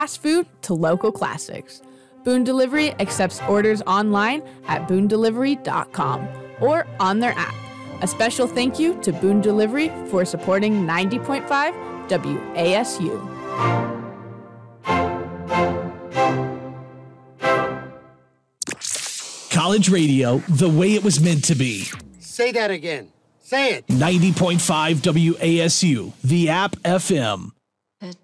fast food to local classics. Boone Delivery accepts orders online at boondelivery.com or on their app. A special thank you to Boone Delivery for supporting 90.5 WASU. College radio, the way it was meant to be. Say that again. Say it. 90.5 WASU, the app FM.